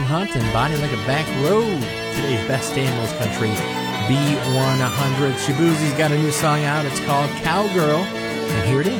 Hunt and Body Like a Back Road. Today's best Animals Country B100. Shaboozie's got a new song out. It's called Cowgirl. And here it is.